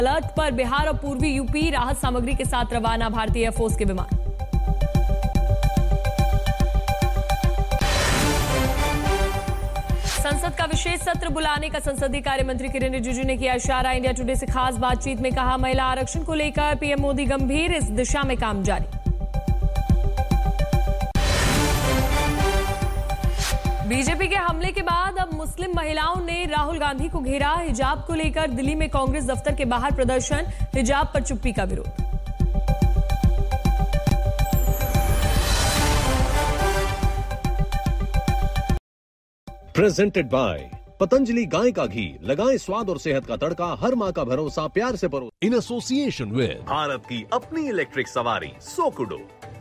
Alert पर बिहार और पूर्वी यूपी, राहत सामग्री के साथ रवाना भारतीय एयरफोर्स के विमान। संसद का विशेष सत्र बुलाने का संसदीय कार्य मंत्री किरेन रिजिजू ने किया इशारा। इंडिया टुडे से खास बातचीत में कहा, महिला आरक्षण को लेकर पीएम मोदी गंभीर, इस दिशा में काम जारी। बीजेपी के हमले के बाद अब मुस्लिम महिलाओं ने राहुल गांधी को घेरा। हिजाब को लेकर दिल्ली में कांग्रेस दफ्तर के बाहर प्रदर्शन, हिजाब पर चुप्पी का विरोध। प्रेजेंटेड बाय पतंजलि गाय का घी, लगाएं स्वाद और सेहत का तड़का, हर माँ का भरोसा प्यार से परो। इन एसोसिएशन विद भारत की अपनी इलेक्ट्रिक सवारी सोकुडो।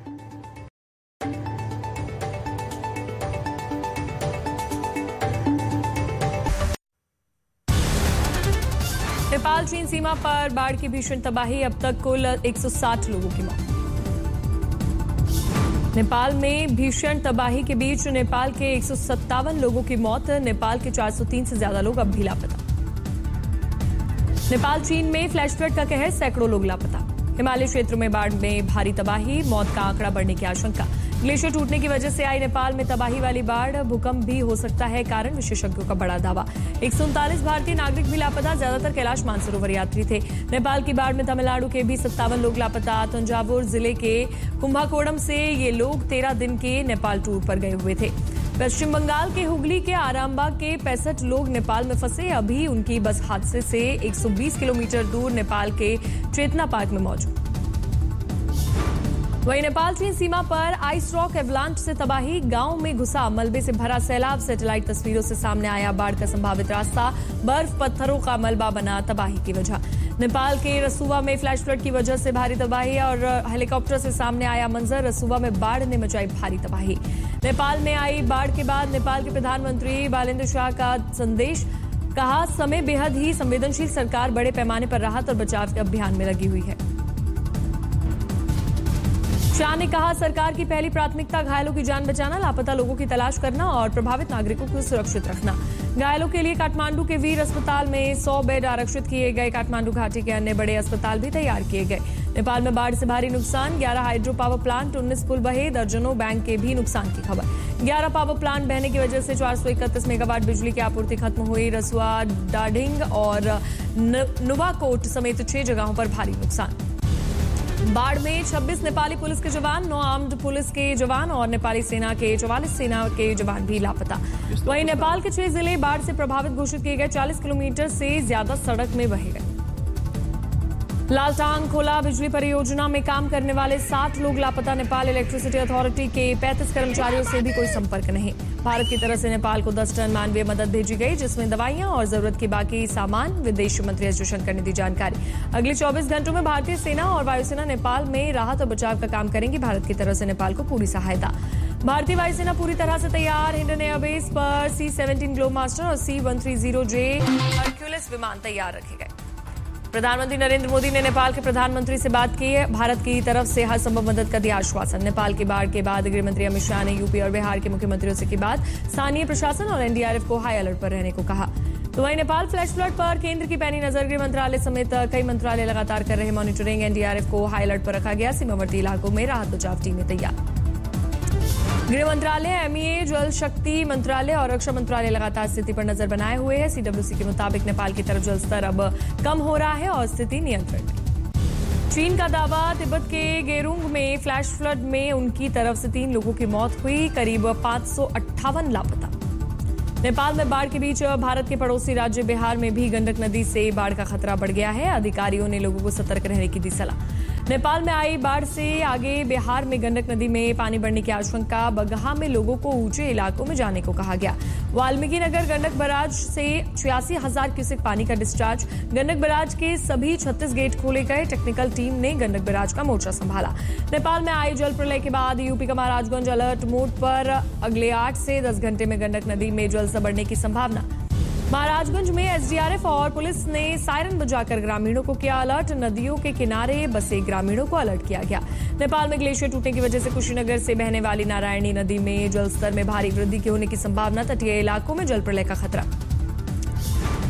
नेपाल चीन सीमा पर बाढ़ की भीषण तबाही, अब तक कुल 160 लोगों की मौत। नेपाल में भीषण तबाही के बीच नेपाल के 157 लोगों की मौत, नेपाल के 403 से ज्यादा लोग अब भी लापता। नेपाल चीन में फ्लैश फ्लड का कहर, सैकड़ों लोग लापता। हिमालय क्षेत्र में बाढ़ में भारी तबाही, मौत का आंकड़ा बढ़ने की आशंका। ग्लेशियर टूटने की वजह से आई नेपाल में तबाही वाली बाढ़, भूकंप भी हो सकता है कारण, विशेषज्ञों का बड़ा दावा। 139 भारतीय नागरिक भी लापता, ज्यादातर कैलाश मानसरोवर यात्री थे। नेपाल की बाढ़ में तमिलनाडु के भी 57 लोग लापता। तंजावुर जिले के कुंभाकोणम से ये लोग 13 दिन के नेपाल टूर पर गए हुए थे। पश्चिम बंगाल के हुगली के आरामबाग के 65 लोग नेपाल में फंसे, अभी उनकी बस हादसे से 120 किलोमीटर दूर नेपाल के चेतना पार्क में मौजूद। वहीं नेपाल चीन सीमा पर आइस रॉक एवलांच से तबाही, गांव में घुसा मलबे से भरा सैलाब। सैटेलाइट तस्वीरों से सामने आया बाढ़ का संभावित रास्ता, बर्फ पत्थरों का मलबा बना तबाही की वजह। नेपाल के रसुवा में फ्लैश फ्लड की वजह से भारी तबाही और हेलीकॉप्टर से सामने आया मंजर, रसुवा में बाढ़ ने मचाई भारी तबाही। नेपाल में आई बाढ़ के बाद नेपाल के प्रधानमंत्री बालेन्द्र शाह का संदेश, कहा समय बेहद ही संवेदनशील, सरकार बड़े पैमाने पर राहत और बचाव के अभियान में लगी हुई है। शाह ने कहा, सरकार की पहली प्राथमिकता घायलों की जान बचाना, लापता लोगों की तलाश करना और प्रभावित नागरिकों को सुरक्षित रखना। घायलों के लिए काठमांडू के वीर अस्पताल में 100 बेड आरक्षित किए गए। काठमांडू घाटी के अन्य बड़े अस्पताल भी तैयार किए गए। नेपाल में बाढ़ से भारी नुकसान, 11 हाइड्रो पावर प्लांट, 19 पुल बहे, दर्जनों बैंक के भी नुकसान की खबर। 11 पावर प्लांट बहने की वजह से 431 मेगावाट बिजली की आपूर्ति खत्म हुई। रसुआ, डाडिंग और नुवाकोट समेत 6 जगहों पर भारी नुकसान। बाढ़ में 26 नेपाली पुलिस के जवान, 9 आर्म्ड पुलिस के जवान और नेपाली सेना के 44 सेना के जवान भी लापता। वहीं नेपाल के 6 जिले बाढ़ से प्रभावित घोषित किए गए, 40 किलोमीटर से ज्यादा सड़क में बहे गए। लालटांग खोला बिजली परियोजना में काम करने वाले 60 लोग लापता। नेपाल इलेक्ट्रिसिटी अथॉरिटी के 35 कर्मचारियों से भी कोई संपर्क नहीं। भारत की तरफ से नेपाल को 10 टन मानवीय मदद भेजी गई, जिसमें दवाइयां और जरूरत के बाकी सामान। विदेश मंत्री एस जयशंकर ने दी जानकारी। अगले 24 घंटों में भारतीय सेना और वायुसेना नेपाल में राहत और बचाव का काम करेंगी। भारत की तरफ से नेपाल को पूरी सहायता। भारतीय वायुसेना पूरी तरह से तैयार। हिंडन एयरबेस पर C-17 ग्लोबमास्टर और C-130J हरक्यूलिस विमान तैयार रखे गए। प्रधानमंत्री नरेंद्र मोदी ने नेपाल के प्रधानमंत्री से बात की है। भारत की तरफ से हर संभव मदद का दिया आश्वासन। नेपाल की बाढ़ के बाद गृहमंत्री अमित शाह ने यूपी और बिहार के मुख्यमंत्रियों से की बात। स्थानीय प्रशासन और एनडीआरएफ को हाई अलर्ट पर रहने को कहा। तो वहीं नेपाल फ्लैश फ्लड पर केंद्र की पैनी नजर, गृह मंत्रालय समेत कई मंत्रालय लगातार कर रहे मॉनिटरिंग। एनडीआरएफ को हाई अलर्ट पर रखा गया। सीमावर्ती इलाकों में राहत बचाव टीमें तैयार। गृह मंत्रालय, एमईए, जल शक्ति मंत्रालय और रक्षा मंत्रालय लगातार स्थिति पर नजर बनाए हुए हैं। सीडब्ल्यूसी के मुताबिक नेपाल की तरफ जलस्तर अब कम हो रहा है और स्थिति नियंत्रण में। चीन का दावा, तिब्बत के गेरुंग में फ्लैश फ्लड में उनकी तरफ से 3 लोगों की मौत हुई, करीब 558 लापता। नेपाल में बाढ़ के बीच भारत के पड़ोसी राज्य बिहार में भी गंडक नदी से बाढ़ का खतरा बढ़ गया है। अधिकारियों ने लोगों को सतर्क रहने की दी सलाह। नेपाल में आई बाढ़ से आगे बिहार में गंडक नदी में पानी बढ़ने की आशंका। बगहा में लोगों को ऊंचे इलाकों में जाने को कहा गया। वाल्मीकि नगर गंडक बराज से 86,000 क्यूसेक पानी का डिस्चार्ज। गंडक बराज के सभी 36 गेट खोले गए। टेक्निकल टीम ने गंडक बराज का मोर्चा संभाला। नेपाल में आई जल प्रलय के बाद यूपी का महाराजगंज अलर्ट मोड पर। अगले 8 से 10 घंटे में गंडक नदी में जलस्तर बढ़ने की संभावना। महाराजगंज में एसडीआरएफ और पुलिस ने सायरन बजाकर ग्रामीणों को किया अलर्ट। नदियों के किनारे बसे ग्रामीणों को अलर्ट किया गया। नेपाल में ग्लेशियर टूटने की वजह से कुशीनगर से बहने वाली नारायणी नदी में जलस्तर में भारी वृद्धि होने की संभावना। तटीय इलाकों में जल प्रलय का खतरा।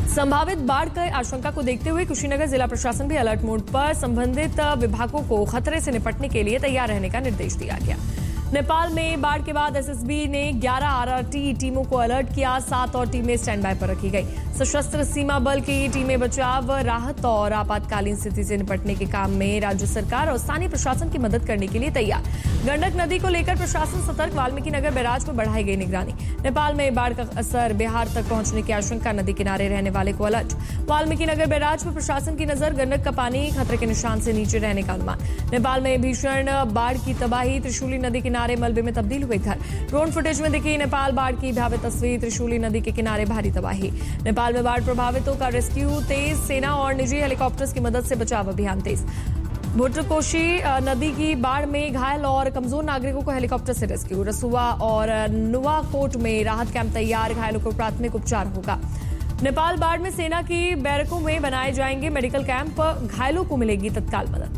संभावित बाढ़ की आशंका को देखते हुए कुशीनगर जिला प्रशासन भी अलर्ट मोड पर संबंधित विभागों को खतरे से निपटने के लिए तैयार रहने का निर्देश दिया गया। नेपाल में बाढ़ के बाद एसएसबी ने 11 आरआरटी टीमों को अलर्ट किया। 7 और टीमें स्टैंड बाय पर रखी गई। सशस्त्र सीमा बल की टीमें बचाव, राहत और आपातकालीन स्थिति से निपटने के काम में राज्य सरकार और स्थानीय प्रशासन की मदद करने के लिए तैयार। गंडक नदी को लेकर प्रशासन सतर्क। वाल्मीकि नगर बैराज पर बढ़ाई गई निगरानी। नेपाल में बाढ़ का असर बिहार तक पहुंचने की आशंका, नदी किनारे रहने वाले को अलर्ट। वाल्मीकि नगर बैराज पर प्रशासन की नजर, गंडक का पानी खतरे के निशान से नीचे रहने का अनुमान। नेपाल में भीषण बाढ़ की तबाही, त्रिशूली नदी किनारे मलबे में तब्दील हुए घर। ड्रोन फुटेज में दिखी नेपाल बाढ़ की भयावह तस्वीर, त्रिशूली नदी के किनारे भारी तबाही। नेपाल में बाढ़ प्रभावितों का रेस्क्यू तेज, सेना और निजी हेलीकॉप्टर्स की मदद से बचाव अभियान तेज। भुट्टकोशी नदी की बाढ़ में घायल और कमजोर नागरिकों को हेलीकॉप्टर से रेस्क्यू। रसुआ और नुवाकोट में राहत कैंप तैयार, घायलों को प्राथमिक उपचार होगा। नेपाल बाढ़ में सेना की बैरकों में बनाए जाएंगे मेडिकल कैंप, घायलों को मिलेगी तत्काल मदद।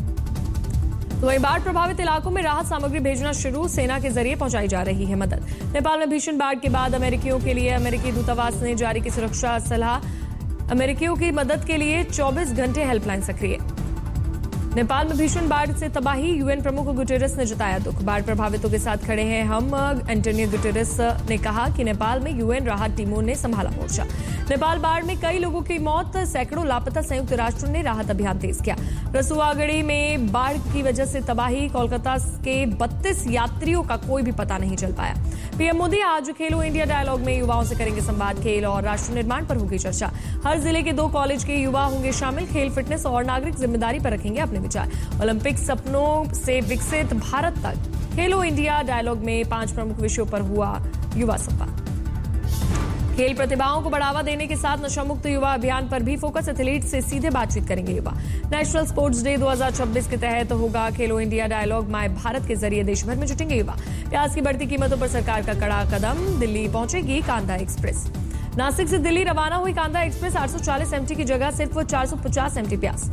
तो वहीं बाढ़ प्रभावित इलाकों में राहत सामग्री भेजना शुरू, सेना के जरिए पहुंचाई जा रही है मदद। नेपाल में भीषण बाढ़ के बाद अमेरिकियों के लिए अमेरिकी दूतावास ने जारी की सुरक्षा सलाह। अमेरिकियों की मदद के लिए 24 घंटे हेल्पलाइन सक्रिय। नेपाल में भीषण बाढ़ से तबाही, यूएन प्रमुख गुटेरेस ने जताया दुख। बाढ़ प्रभावितों के साथ खड़े हैं हम, एंटोनियो गुटेरेस ने कहा कि नेपाल में यूएन राहत टीमों ने संभाला मोर्चा। नेपाल बाढ़ में कई लोगों की मौत, सैकड़ों लापता, संयुक्त राष्ट्र ने राहत अभियान तेज किया। रसुआगढ़ी में बाढ़ की वजह से तबाही, कोलकाता के 32 यात्रियों का कोई भी पता नहीं चल पाया। पीएम मोदी आज खेलो इंडिया डायलॉग में युवाओं से करेंगे संवाद। खेल और राष्ट्र निर्माण पर होगी चर्चा। हर जिले के 2 कॉलेज के युवा होंगे शामिल। खेल, फिटनेस और नागरिक जिम्मेदारी पर रखेंगे अपने विचार। ओलंपिक सपनों से विकसित भारत तक, खेलो इंडिया डायलॉग में 5 प्रमुख विषयों पर हुआ युवा संवाद। खेल प्रतिभाओं को बढ़ावा देने के साथ नशा मुक्त युवा अभियान पर भी फोकस। एथलीट से सीधे बातचीत करेंगे युवा। नेशनल स्पोर्ट्स डे 2026 के तहत होगा खेलो इंडिया डायलॉग। माय भारत के जरिए देश भर में जुटेंगे युवा। प्याज की बढ़ती कीमतों पर सरकार का कड़ा कदम। दिल्ली पहुंचेगी कांदा एक्सप्रेस। नासिक से दिल्ली रवाना हुई कांदा एक्सप्रेस। 840 एमटी की जगह सिर्फ 450 एमटी प्याज।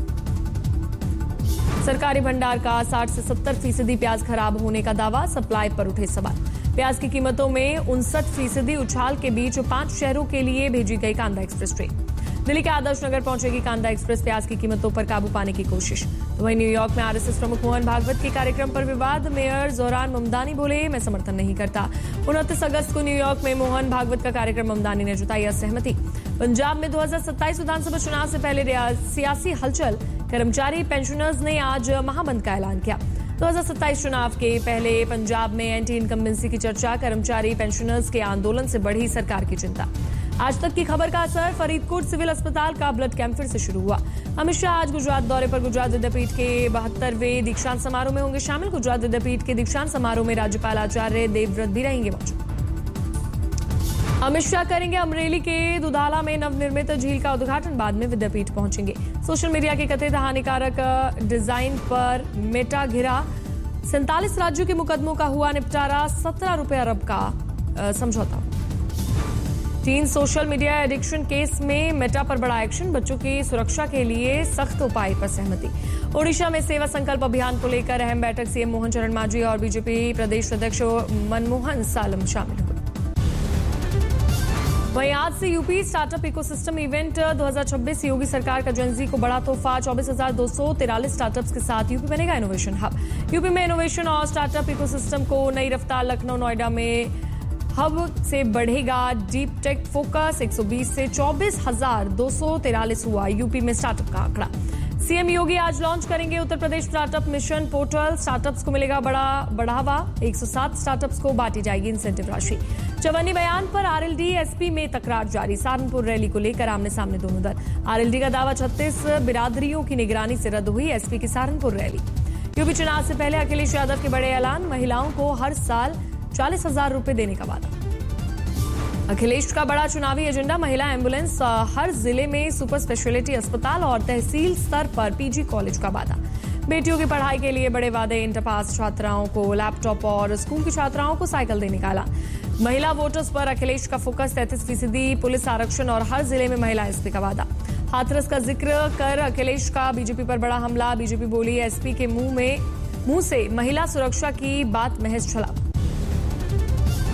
सरकारी भंडार का 60 से 70% प्याज खराब होने का दावा, सप्लाई पर उठे सवाल। प्याज की कीमतों में 59% उछाल के बीच 5 शहरों के लिए भेजी गई कांदा एक्सप्रेस ट्रेन। दिल्ली के आदर्श नगर पहुंचेगी कांदा एक्सप्रेस। प्याज की कीमतों पर काबू पाने की कोशिश। तो वहीं न्यूयॉर्क में आरएसएस प्रमुख मोहन भागवत के कार्यक्रम पर विवाद। मेयर जोरान ममदानी बोले, मैं समर्थन नहीं करता। 29 अगस्त को न्यूयॉर्क में मोहन भागवत का कार्यक्रम, ममदानी ने जताई असहमति। पंजाब में 2027 विधानसभा चुनाव से पहले सियासी हलचल। कर्मचारी पेंशनर्स ने आज महाबंद का ऐलान किया। 2027 चुनाव के पहले पंजाब में एंटी इनकम्बेंसी की चर्चा। कर्मचारी पेंशनर्स के आंदोलन से बढ़ी सरकार की चिंता। आज तक की खबर का असर, फरीदकोट सिविल अस्पताल का ब्लड कैंप फिर से शुरू हुआ। अमित शाह आज गुजरात दौरे पर। गुजरात विद्यापीठ के 72वें दीक्षांत समारोह में होंगे शामिल। गुजरात विद्यापीठ के दीक्षांत समारोह में राज्यपाल आचार्य देवव्रत भी रहेंगे मौजूद। अमित शाह करेंगे अमरेली के दुधाला में नवनिर्मित झील का उद्घाटन, बाद में विद्यापीठ पहुंचेंगे। सोशल मीडिया के कथित हानिकारक डिजाइन पर मेटा घिरा। 47 राज्यों के मुकदमों का हुआ निपटारा। 17 रुपए अरब का समझौता। Tin social media addiction case में मेटा पर बड़ा एक्शन। बच्चों की सुरक्षा के लिए सख्त उपाय पर सहमति। ओडिशा में सेवा संकल्प अभियान को लेकर अहम बैठक। सीएम मोहन चरण मांझी और बीजेपी प्रदेश अध्यक्ष मनमोहन सालम शामिल हुए। वहीं आज से यूपी स्टार्टअप इकोसिस्टम इवेंट 2026। योगी सरकार का जेनजी को बड़ा तोहफा। 24,243 स्टार्टअप्स के साथ यूपी बनेगा इनोवेशन हब। यूपी में इनोवेशन और स्टार्टअप इकोसिस्टम को नई रफ्तार। लखनऊ, नोएडा में हब से बढ़ेगा डीप टेक फोकस। 120 से 24,243 हुआ यूपी में स्टार्टअप का आंकड़ा। सीएम योगी आज लॉन्च करेंगे Uttar Pradesh startup mission portal. Startups को मिलेगा बड़ा बढ़ावा। 107 स्टार्टअप्स को बांटी जाएगी इंसेंटिव राशि। चवन्नी बयान पर आरएलडी एसपी में तकरार जारी। सहारनपुर रैली को लेकर आमने सामने दोनों दल। आरएलडी का दावा 36 बिरादरियों की निगरानी से रद्द हुई एसपी की सहारनपुर रैली। यूपी चुनाव से पहले अखिलेश यादव के बड़े ऐलान। महिलाओं को हर साल 40,000 रुपए देने का वादा। अखिलेश का बड़ा चुनावी एजेंडा। महिला एम्बुलेंस, हर जिले में सुपर स्पेशलिटी अस्पताल और तहसील स्तर पर पीजी कॉलेज का वादा। बेटियों की पढ़ाई के लिए बड़े वादे। इंटर पास छात्राओं को लैपटॉप और स्कूल की छात्राओं को साइकिल देने का ऐलान। महिला वोटर्स पर अखिलेश का फोकस। 33% पुलिस आरक्षण और हर जिले में महिला एसपी का वादा। हाथरस का जिक्र कर अखिलेश का बीजेपी पर बड़ा हमला। बीजेपी बोली एसपी के मुंह से महिला सुरक्षा की बात महज छलावा।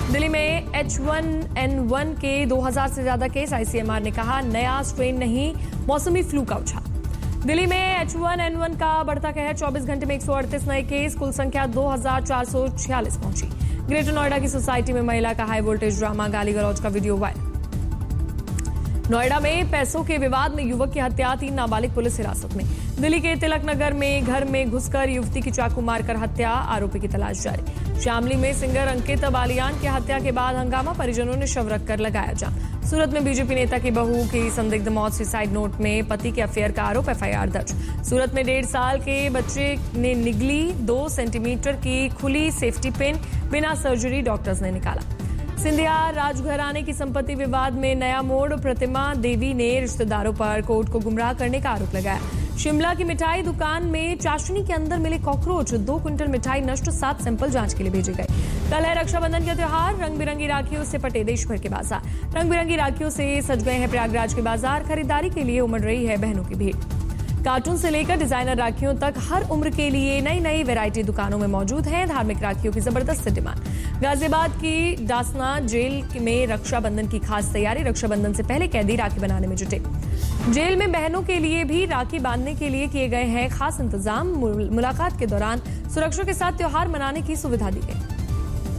दिल्ली में H1N1 के 2000 से ज्यादा केस, ICMR ने कहा नया स्ट्रेन नहीं, मौसमी फ्लू का उछाल। दिल्ली में H1N1 का बढ़ता कहर, 24 घंटे में 138 नए केस, कुल संख्या 2446 पहुंची। ग्रेटर नोएडा की सोसाइटी में महिला का हाई वोल्टेज ड्रामा, गाली गलौज का वीडियो वायरल। नोएडा में पैसों के विवाद में युवक की हत्या, 3 नाबालिग पुलिस हिरासत में। दिल्ली के तिलक नगर में घर में घुसकर युवती की चाकू मारकर हत्या, आरोपी की तलाश जारी। शामली में सिंगर अंकित बालियान की हत्या के बाद हंगामा, परिजनों ने शव रखकर लगाया जाम। सूरत में बीजेपी नेता की बहू की संदिग्ध मौत, सुसाइड नोट में पति के अफेयर का आरोप, FIR दर्ज। सूरत में 1.5 साल के बच्चे ने निगली 2 सेंटीमीटर की खुली सेफ्टी पिन, बिना सर्जरी डॉक्टर्स ने निकाला। सिंधिया राजघराने की संपत्ति विवाद में नया मोड़, प्रतिमा देवी ने रिश्तेदारों पर कोर्ट को गुमराह करने का आरोप लगाया। शिमला की मिठाई दुकान में चाशनी के अंदर मिले कॉकरोच, 2 क्विंटल मिठाई नष्ट, 7 सैंपल जांच के लिए भेजे गए। कल है रक्षाबंधन का त्योहार, रंग बिरंगी राखियों से पटे देश भर के बाजार। रंग बिरंगी राखियों से सज गए हैं प्रयागराज के बाजार, खरीदारी के लिए उमड़ रही है बहनों की भीड़। कार्टून से लेकर डिजाइनर राखियों तक हर उम्र के लिए नई नई वैरायटी दुकानों में मौजूद है। धार्मिक राखियों की जबरदस्त डिमांड। गाजियाबाद की डासना जेल में रक्षाबंधन की खास तैयारी, रक्षाबंधन से पहले कैदी राखी बनाने में जुटे। जेल में बहनों के लिए भी राखी बांधने के लिए किए गए हैं खास इंतजाम। मुलाकात के दौरान सुरक्षा के साथ त्योहार मनाने की सुविधा दी गई।